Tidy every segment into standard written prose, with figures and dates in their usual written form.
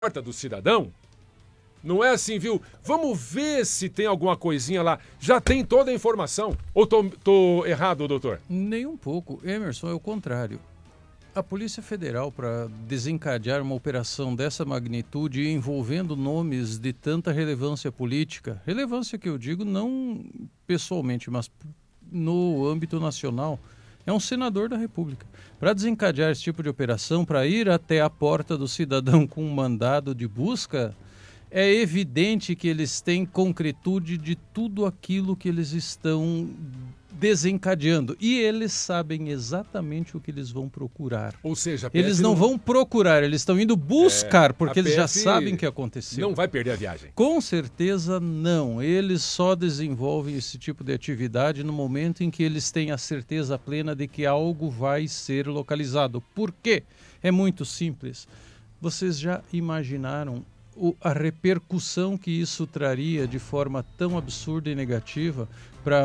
porta do cidadão. Não é assim, viu? Vamos ver se tem alguma coisinha lá. Já tem toda a informação. Ou tô errado, doutor? Nem um pouco. Emerson, é o contrário. A Polícia Federal, para desencadear uma operação dessa magnitude envolvendo nomes de tanta relevância política, relevância que eu digo não pessoalmente, mas no âmbito nacional, é um senador da República. Para desencadear esse tipo de operação, para ir até a porta do cidadão com um mandado de busca, é evidente que eles têm concretude de tudo aquilo que eles estão desencadeando. E eles sabem exatamente o que eles vão procurar. Ou seja, a PF eles não vão procurar, eles estão indo buscar, porque eles já sabem o que aconteceu. Não vai perder a viagem. Com certeza não. Eles só desenvolvem esse tipo de atividade no momento em que eles têm a certeza plena de que algo vai ser localizado. Por quê? É muito simples. Vocês já imaginaram a repercussão que isso traria de forma tão absurda e negativa para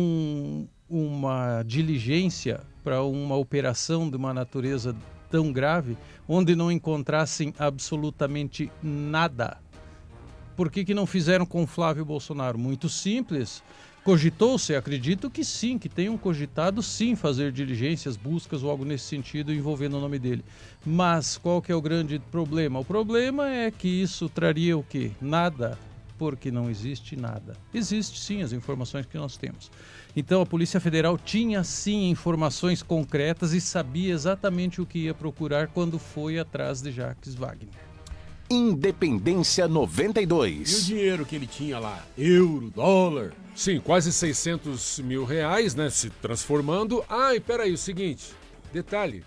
uma diligência, para uma operação de uma natureza tão grave, onde não encontrassem absolutamente nada? Por que não fizeram com Flávio Bolsonaro? Muito simples. Cogitou-se, acredito que sim, que tenham cogitado sim fazer diligências, buscas ou algo nesse sentido envolvendo o nome dele. Mas qual que é o grande problema? O problema é que isso traria o quê? Nada, porque não existe nada. Existe sim as informações que nós temos. Então a Polícia Federal tinha sim informações concretas e sabia exatamente o que ia procurar quando foi atrás de Jacques Wagner. Independência 92. E o dinheiro que ele tinha lá? Euro, dólar? Sim, quase 600 mil reais, né? Se transformando. Ah, e peraí, o seguinte. Detalhe.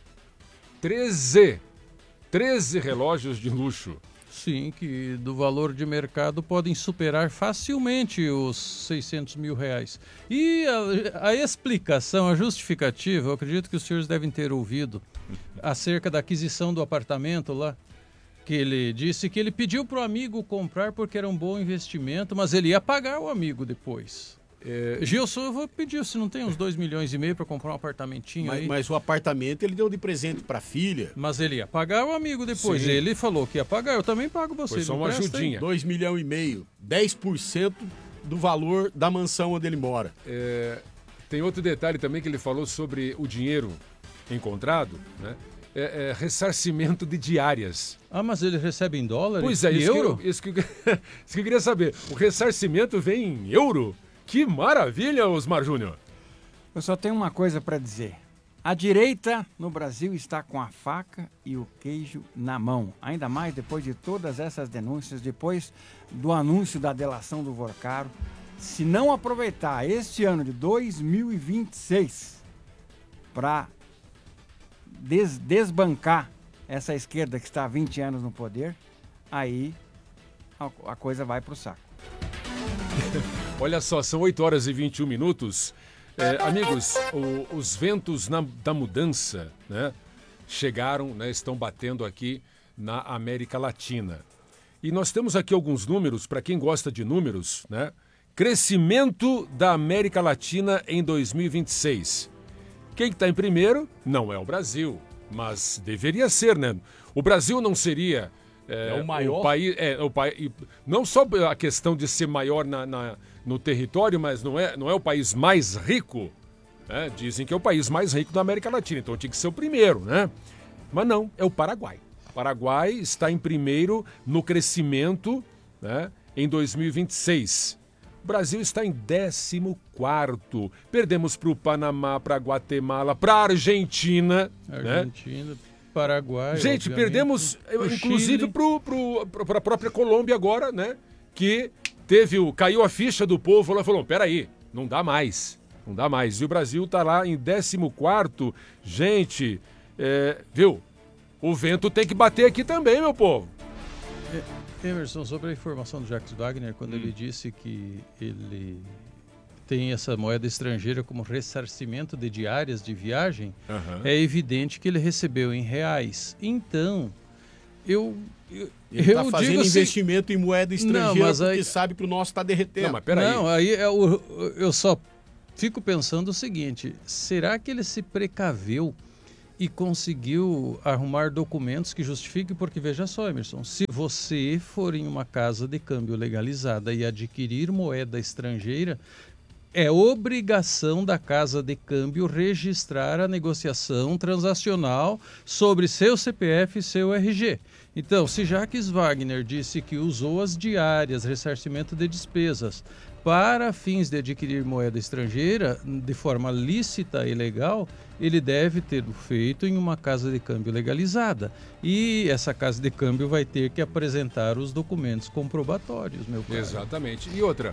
13 relógios de luxo. Sim, que do valor de mercado podem superar facilmente os 600 mil reais. E a explicação, a justificativa, eu acredito que os senhores devem ter ouvido, acerca da aquisição do apartamento lá, que ele disse que ele pediu para o amigo comprar porque era um bom investimento, mas ele ia pagar o amigo depois. Gilson, eu vou pedir, se não tem uns 2,5 milhões para comprar um apartamentinho aí. Mas o apartamento ele deu de presente para a filha. Mas ele ia pagar o amigo depois. Sim. Ele falou que ia pagar, eu também pago você. Foi só uma ajudinha. 2,5 milhões, 10% do valor da mansão onde ele mora. Tem outro detalhe também que ele falou sobre o dinheiro encontrado, né? Ressarcimento de diárias. Ah, mas ele recebe em dólar? Pois é, em euro? Isso que eu queria saber. O ressarcimento vem em euro? Que maravilha, Osmar Júnior. Eu só tenho uma coisa para dizer. A direita no Brasil está com a faca e o queijo na mão. Ainda mais depois de todas essas denúncias, depois do anúncio da delação do Vorcaro. Se não aproveitar este ano de 2026 para desbancar essa esquerda que está há 20 anos no poder, aí a coisa vai para o saco. Olha só, são 8 horas e 21 minutos. Amigos, os ventos da mudança, né, chegaram, né, estão batendo aqui na América Latina. E nós temos aqui alguns números, para quem gosta de números, né? Crescimento da América Latina em 2026. Quem está em primeiro não é o Brasil, mas deveria ser, né? O Brasil não seria o maior? O país, não só a questão de ser maior no território, mas não é o país mais rico, né? Dizem que é o país mais rico da América Latina, então tinha que ser o primeiro, né? Mas não, é o Paraguai. O Paraguai está em primeiro no crescimento, né, em 2026. O Brasil está em 14º. Perdemos para o Panamá, para a Guatemala, para a Argentina. Argentina, né? Paraguai. Gente, perdemos, inclusive, para a própria Colômbia agora, né? Que caiu a ficha do povo lá e falou: peraí, não dá mais. Não dá mais. E o Brasil está lá em 14º. Gente, viu? O vento tem que bater aqui também, meu povo. Emerson, sobre a informação do Jacques Wagner, quando ele disse que ele tem essa moeda estrangeira como ressarcimento de diárias de viagem, é evidente que ele recebeu em reais. Então, ele está fazendo investimento em moeda estrangeira porque sabe que o nosso está derretendo. Não, mas peraí. Não, aí eu só fico pensando o seguinte: será que ele se precaveu e conseguiu arrumar documentos que justifiquem, porque veja só, Emerson, se você for em uma casa de câmbio legalizada e adquirir moeda estrangeira, é obrigação da casa de câmbio registrar a negociação transacional sobre seu CPF e seu RG. Então, se Jacques Wagner disse que usou as diárias, ressarcimento de despesas, para fins de adquirir moeda estrangeira de forma lícita e legal, ele deve ter feito em uma casa de câmbio legalizada. E essa casa de câmbio vai ter que apresentar os documentos comprobatórios, meu caro. Exatamente. E outra,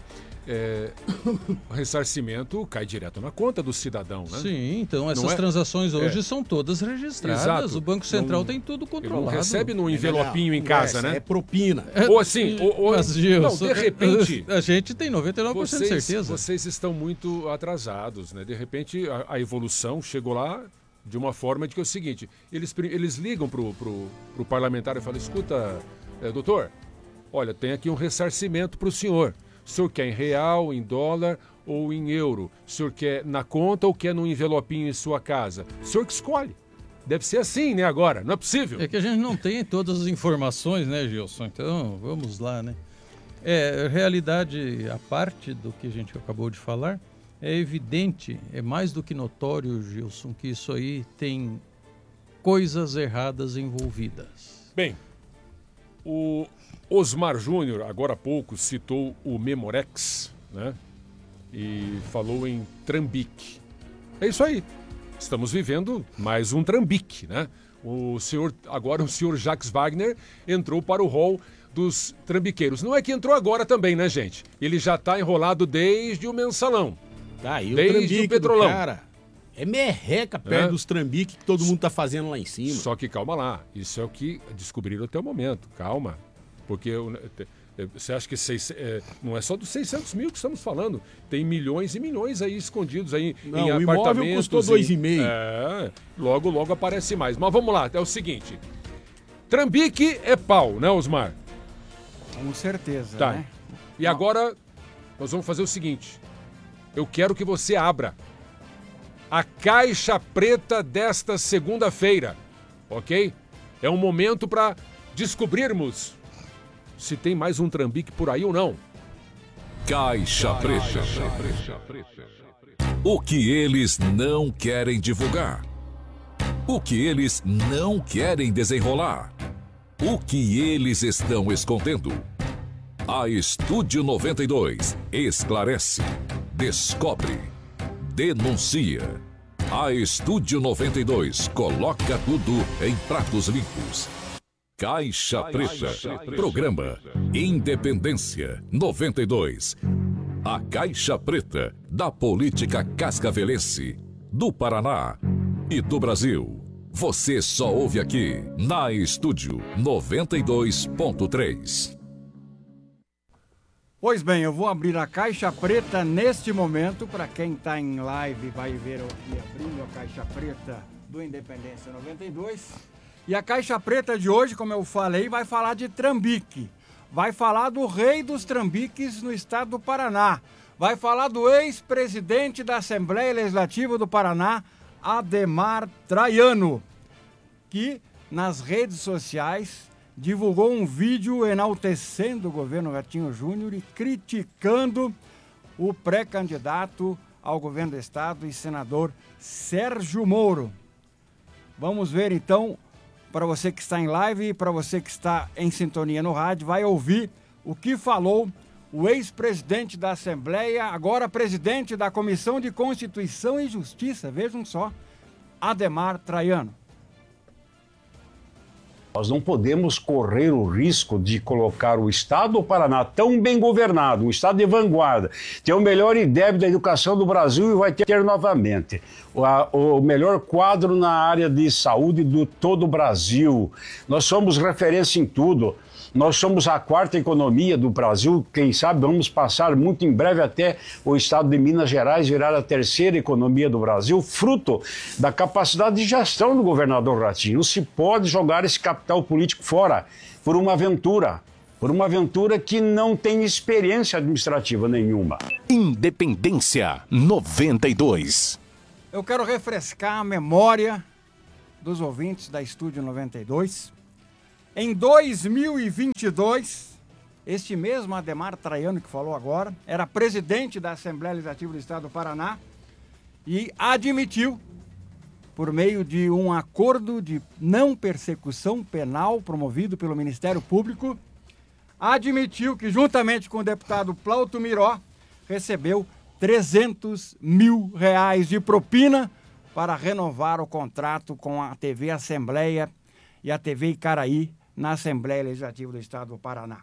o ressarcimento cai direto na conta do cidadão, né? Sim, então essas transações hoje são todas registradas. Exato. O Banco Central tem tudo controlado. Ele não recebe no envelopinho em casa, né? É propina. Ou assim, mas, Gilson, não, de repente... A gente tem 99% de certeza. Vocês estão muito atrasados, né? De repente, a evolução chegou lá de uma forma de que é o seguinte, eles ligam pro parlamentar e falam, escuta, doutor, olha, tem aqui um ressarcimento para o senhor. O senhor quer em real, em dólar ou em euro? O senhor quer na conta ou quer num envelopinho em sua casa? O senhor que escolhe. Deve ser assim, né, agora? Não é possível. É que a gente não tem todas as informações, né, Gilson? Então, vamos lá, né? Realidade, a parte do que a gente acabou de falar, é evidente, é mais do que notório, Gilson, que isso aí tem coisas erradas envolvidas. Bem, o Osmar Júnior, agora há pouco, citou o Memorex, né? E falou em trambique. É isso aí. Estamos vivendo mais um trambique, né? Agora o senhor Jacques Wagner entrou para o rol dos trambiqueiros. Não é que entrou agora também, né, gente? Ele já está enrolado desde o mensalão. Tá, e desde o petrolão. Cara, é merreca perto dos trambiques que todo mundo tá fazendo lá em cima. Só que calma lá. Isso é o que descobriram até o momento. Calma. Porque você acha que não é só dos 600 mil que estamos falando. Tem milhões e milhões aí escondidos aí em apartamentos. O imóvel custou 2,5. Logo, logo aparece mais. Mas vamos lá, é o seguinte. Trambique é pau, né, Osmar? Com certeza, tá. Né? E agora nós vamos fazer o seguinte. Eu quero que você abra a caixa preta desta segunda-feira, ok? É um momento para descobrirmos se tem mais um trambique por aí ou não. Caixa Preta. O que eles não querem divulgar. O que eles não querem desenrolar. O que eles estão escondendo. A Estúdio 92 esclarece, descobre, denuncia. A Estúdio 92 coloca tudo em pratos limpos. Caixa Preta, programa Independência 92. A Caixa Preta da política cascavelense, do Paraná e do Brasil. Você só ouve aqui na Estúdio 92.3. Pois bem, eu vou abrir a Caixa Preta neste momento. Para quem está em live vai ver eu aqui abrindo a Caixa Preta do Independência 92. E a Caixa Preta de hoje, como eu falei, vai falar de trambique. Vai falar do rei dos trambiques no estado do Paraná. Vai falar do ex-presidente da Assembleia Legislativa do Paraná, Ademar Traiano, que nas redes sociais divulgou um vídeo enaltecendo o governo Ratinho Júnior e criticando o pré-candidato ao governo do estado e senador Sérgio Moro. Vamos ver então, para você que está em live e para você que está em sintonia no rádio, vai ouvir o que falou o ex-presidente da Assembleia, agora presidente da Comissão de Constituição e Justiça, vejam só, Ademar Traiano. Nós não podemos correr o risco de colocar o Estado do Paraná tão bem governado, um Estado de vanguarda, ter o melhor IDEB da educação do Brasil e vai ter novamente o melhor quadro na área de saúde do todo o Brasil. Nós somos referência em tudo. Nós somos a quarta economia do Brasil, quem sabe vamos passar muito em breve até o estado de Minas Gerais virar a terceira economia do Brasil, fruto da capacidade de gestão do governador Ratinho. Não se pode jogar esse capital político fora por uma aventura que não tem experiência administrativa nenhuma. Independência 92. Eu quero refrescar a memória dos ouvintes da Estúdio 92. Em 2022, este mesmo Ademar Traiano que falou agora, era presidente da Assembleia Legislativa do Estado do Paraná e admitiu, por meio de um acordo de não persecução penal promovido pelo Ministério Público, admitiu que, juntamente com o deputado Plauto Miró, recebeu R$300 mil de propina para renovar o contrato com a TV Assembleia e a TV Icaraí na Assembleia Legislativa do Estado do Paraná.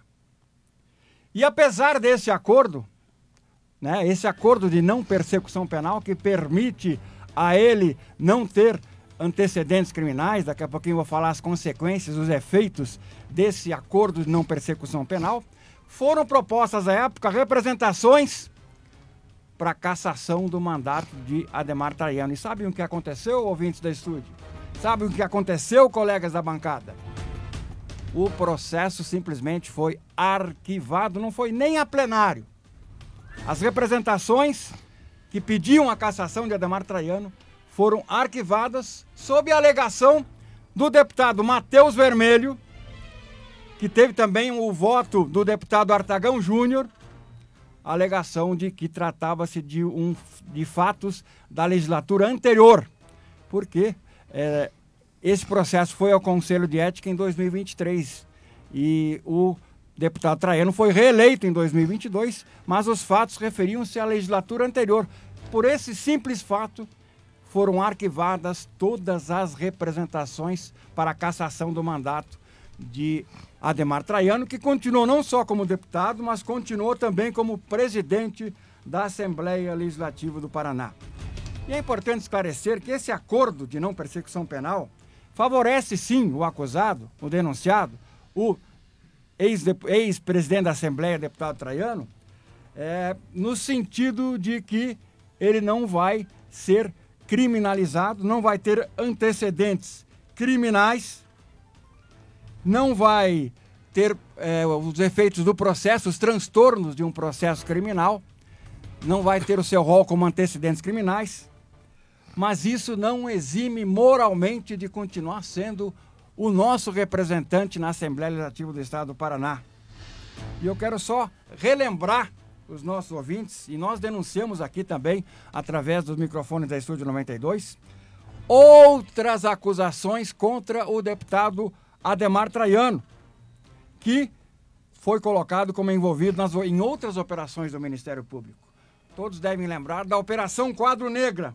E apesar desse acordo, né, esse acordo de não persecução penal que permite a ele não ter antecedentes criminais, daqui a pouquinho eu vou falar as consequências, os efeitos desse acordo de não persecução penal, foram propostas à época representações para cassação do mandato de Ademar Traiano. E sabem o que aconteceu, ouvintes da estúdio? Sabem o que aconteceu, colegas da bancada? O processo simplesmente foi arquivado, não foi nem a plenário. As representações que pediam a cassação de Ademar Traiano foram arquivadas sob a alegação do deputado Matheus Vermelho, que teve também o voto do deputado Artagão Júnior, a alegação de que tratava-se de fatos da legislatura anterior, porque esse processo foi ao Conselho de Ética em 2023 e o deputado Traiano foi reeleito em 2022, mas os fatos referiam-se à legislatura anterior. Por esse simples fato, foram arquivadas todas as representações para a cassação do mandato de Ademar Traiano, que continuou não só como deputado, mas continuou também como presidente da Assembleia Legislativa do Paraná. E é importante esclarecer que esse acordo de não persecução penal favorece sim o acusado, o denunciado, o ex-presidente da Assembleia, deputado Traiano, no sentido de que ele não vai ser criminalizado, não vai ter antecedentes criminais, não vai ter os efeitos do processo, os transtornos de um processo criminal, não vai ter o seu rol como antecedentes criminais, mas isso não exime moralmente de continuar sendo o nosso representante na Assembleia Legislativa do Estado do Paraná. E eu quero só relembrar os nossos ouvintes, e nós denunciamos aqui também, através dos microfones da Estúdio 92, outras acusações contra o deputado Ademar Traiano, que foi colocado como envolvido em outras operações do Ministério Público. Todos devem lembrar da Operação Quadro Negro,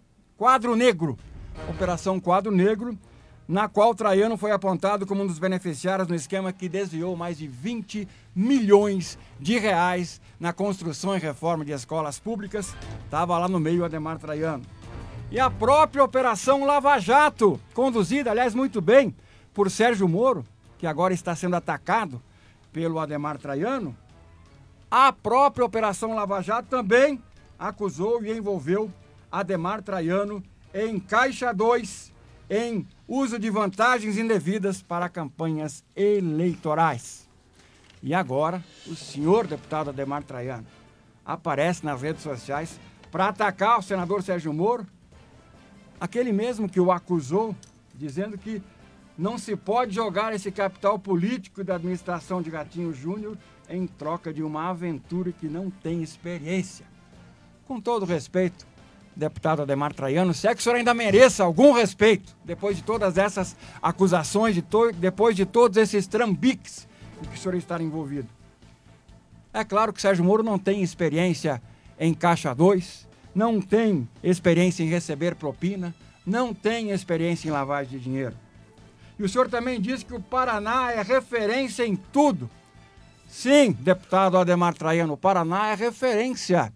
Operação Quadro Negro, na qual Traiano foi apontado como um dos beneficiários no esquema que desviou mais de 20 milhões de reais na construção e reforma de escolas públicas. Estava lá no meio o Ademar Traiano. E a própria Operação Lava Jato, conduzida, aliás, muito bem, por Sérgio Moro, que agora está sendo atacado pelo Ademar Traiano, a própria Operação Lava Jato também acusou e envolveu Ademar Traiano em Caixa 2, em uso de vantagens indevidas para campanhas eleitorais. E agora, o senhor deputado Ademar Traiano aparece nas redes sociais para atacar o senador Sérgio Moro, aquele mesmo que o acusou, dizendo que não se pode jogar esse capital político da administração de Gatinho Júnior em troca de uma aventura que não tem experiência. Com todo respeito, deputado Ademar Traiano, se é que o senhor ainda mereça algum respeito, depois de todas essas acusações, depois de todos esses trambiques em que o senhor está envolvido. É claro que Sérgio Moro não tem experiência em Caixa 2, não tem experiência em receber propina, não tem experiência em lavagem de dinheiro. E o senhor também disse que o Paraná é referência em tudo. Sim, deputado Ademar Traiano, o Paraná é referência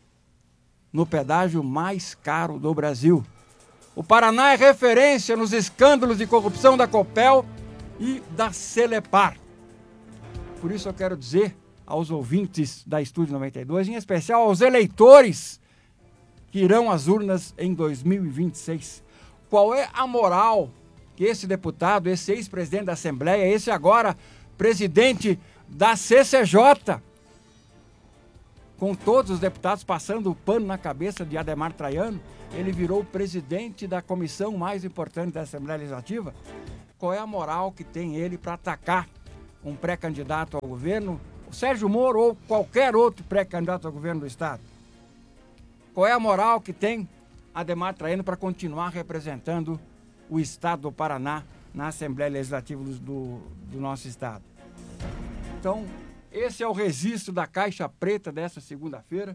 no pedágio mais caro do Brasil. O Paraná é referência nos escândalos de corrupção da Copel e da Celepar. Por isso eu quero dizer aos ouvintes da Estúdio 92, em especial aos eleitores que irão às urnas em 2026, qual é a moral que esse deputado, esse ex-presidente da Assembleia, esse agora presidente da CCJ, com todos os deputados passando o pano na cabeça de Adhemar Traiano, ele virou o presidente da comissão mais importante da Assembleia Legislativa. Qual é a moral que tem ele para atacar um pré-candidato ao governo, o Sérgio Moro ou qualquer outro pré-candidato ao governo do Estado? Qual é a moral que tem Adhemar Traiano para continuar representando o Estado do Paraná na Assembleia Legislativa do nosso Estado? Então, esse é o registro da Caixa Preta dessa segunda-feira,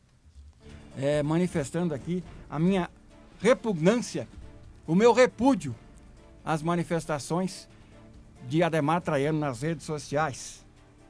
manifestando aqui a minha repugnância, o meu repúdio às manifestações de Adhemar Traiano nas redes sociais.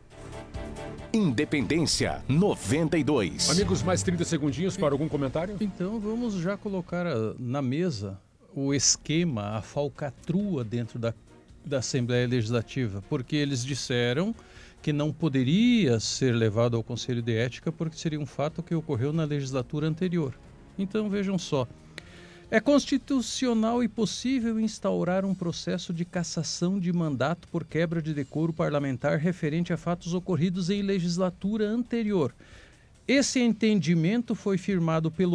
Independência 92. Amigos, mais 30 segundinhos para algum comentário? Então vamos já colocar na mesa o esquema, a falcatrua dentro da Assembleia Legislativa, porque eles disseram que não poderia ser levado ao Conselho de Ética porque seria um fato que ocorreu na legislatura anterior. Então vejam só, é constitucional e possível instaurar um processo de cassação de mandato por quebra de decoro parlamentar referente a fatos ocorridos em legislatura anterior. Esse entendimento foi firmado pelo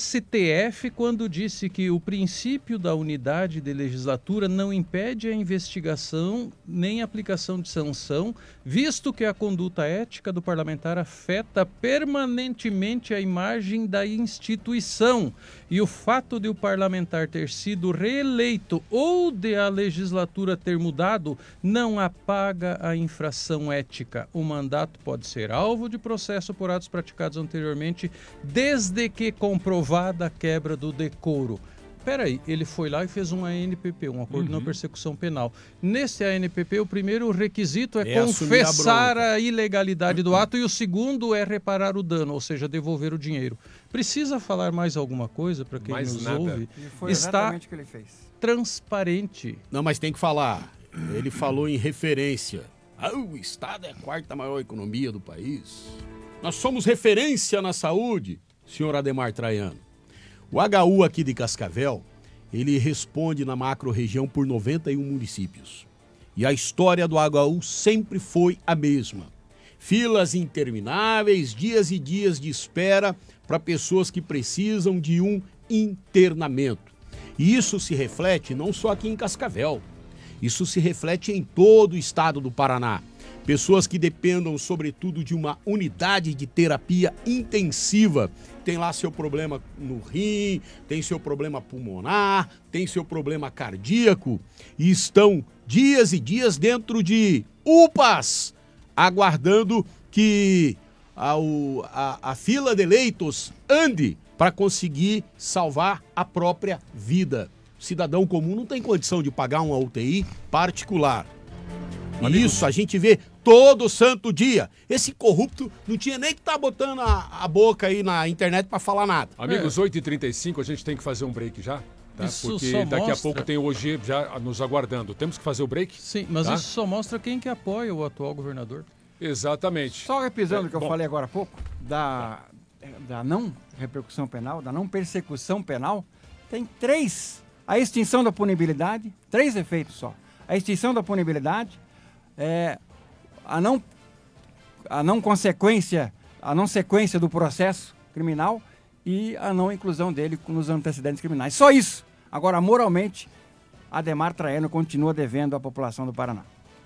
STF quando disse que o princípio da unidade de legislatura não impede a investigação nem a aplicação de sanção, visto que a conduta ética do parlamentar afeta permanentemente a imagem da instituição e o fato de o parlamentar ter sido reeleito ou de a legislatura ter mudado não apaga a infração ética. O mandato pode ser alvo de processo por atos praticados anteriormente, desde que comprovada a quebra do decoro. Peraí, ele foi lá e fez um ANPP, um acordo de não persecução penal. Nesse ANPP, o primeiro requisito é confessar a ilegalidade do ato e o segundo é reparar o dano, ou seja, devolver o dinheiro. Precisa falar mais alguma coisa para quem nos ouve? Foi exatamente o que ele fez. Transparente. Não, mas tem que falar. Ele falou em referência. O Estado é a quarta maior economia do país. Nós somos referência na saúde, senhor Adhemar Traiano. O HU aqui de Cascavel, ele responde na macro-região por 91 municípios. E a história do HU sempre foi a mesma. Filas intermináveis, dias e dias de espera para pessoas que precisam de um internamento. E isso se reflete não só aqui em Cascavel, isso se reflete em todo o estado do Paraná. Pessoas que dependam, sobretudo, de uma unidade de terapia intensiva. Tem lá seu problema no rim, tem seu problema pulmonar, tem seu problema cardíaco e estão dias e dias dentro de UPAs, aguardando que a fila de leitos ande para conseguir salvar a própria vida. O cidadão comum não tem condição de pagar uma UTI particular. E isso a gente vê todo santo dia. Esse corrupto não tinha nem que estar botando a boca aí na internet para falar nada. Amigos, 8h35, a gente tem que fazer um break já. Tá? Porque daqui a pouco tem o OG já nos aguardando. Temos que fazer o break? Sim, mas isso só mostra quem que apoia o atual governador. Exatamente. Só repisando o que eu falei agora há pouco, da não repercussão penal, da não persecução penal, tem 3. A extinção da punibilidade, 3 efeitos só. A extinção da punibilidade, a não sequência do processo criminal e a não inclusão dele nos antecedentes criminais. Só isso. Agora, moralmente, Adhemar Traiano continua devendo à população do Paraná.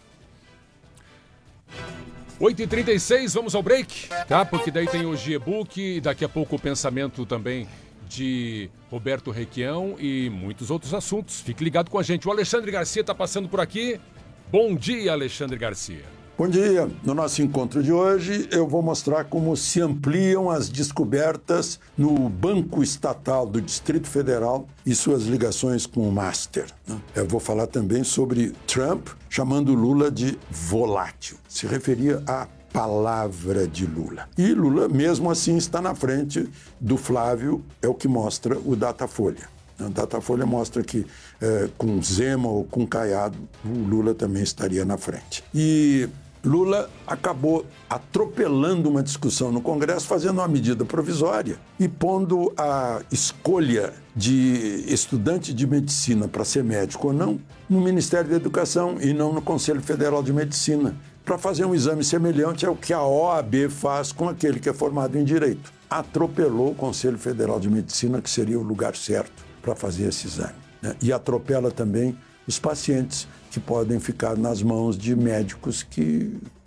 8h36, vamos ao break, tá? Porque daí tem o G-Book e daqui a pouco o pensamento também de Roberto Requião e muitos outros assuntos. Fique ligado com a gente. O Alexandre Garcia está passando por aqui. Bom dia, Alexandre Garcia. Bom dia. No nosso encontro de hoje, eu vou mostrar como se ampliam as descobertas no Banco Estatal do Distrito Federal e suas ligações com o Master. Eu vou falar também sobre Trump chamando Lula de volátil. Se referia à palavra de Lula. E Lula, mesmo assim, está na frente do Flávio, é o que mostra o Datafolha. A Datafolha mostra que com Zema ou com Caiado, o Lula também estaria na frente. E Lula acabou atropelando uma discussão no Congresso, fazendo uma medida provisória e pondo a escolha de estudante de medicina para ser médico ou não no Ministério da Educação e não no Conselho Federal de Medicina, para fazer um exame semelhante ao que a OAB faz com aquele que é formado em Direito. Atropelou o Conselho Federal de Medicina, que seria o lugar certo para fazer esse exame, né? E atropela também os pacientes, que podem ficar nas mãos de médicos que